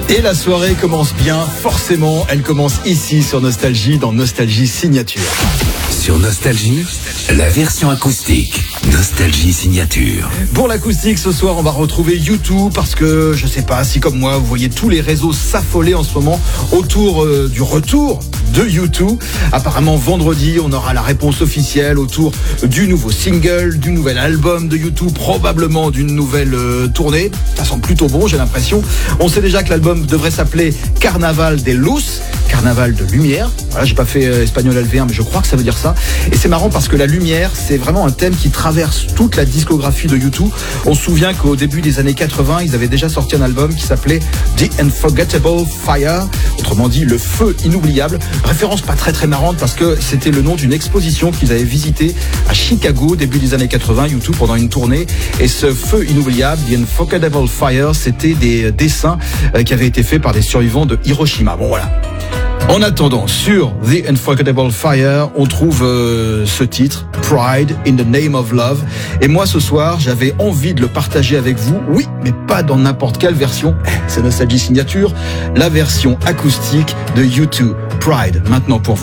Et la soirée commence bien, forcément, elle commence ici sur Nostalgie, dans Nostalgie Signature. Sur Nostalgie, la version acoustique. Nostalgie Signature. Pour l'acoustique, ce soir, on va retrouver U2 parce que, je sais pas, si comme moi, vous voyez tous les réseaux s'affoler en ce moment autour du retour de U2. Apparemment, vendredi, on aura la réponse officielle autour du nouveau single, du nouvel album de U2, probablement d'une nouvelle tournée. Ça sent plutôt bon, j'ai l'impression. On sait déjà que l'album devrait s'appeler Carnaval de Luz, Carnaval de lumière. Voilà, j'ai pas fait espagnol LV1, mais je crois que ça veut dire ça. Et c'est marrant parce que la lumière, c'est vraiment un thème qui traverse toute la discographie de U2. On se souvient qu'au début des années 80, ils avaient déjà sorti un album qui s'appelait The Unforgettable Fire, autrement dit le feu inoubliable. Référence pas très marrante parce que c'était le nom d'une exposition qu'ils avaient visitée à Chicago début des années 80, U2 pendant une tournée. Et ce feu inoubliable, The Unforgettable Fire, c'était des dessins qui avaient été faits par des survivants de Hiroshima. Bon voilà. En attendant, sur The Unforgettable Fire, on trouve ce titre, Pride in the Name of Love. Et moi, ce soir, j'avais envie de le partager avec vous. Oui, mais pas dans n'importe quelle version. C'est Nostalgie Signature, la version acoustique de U2, Pride. Maintenant pour vous.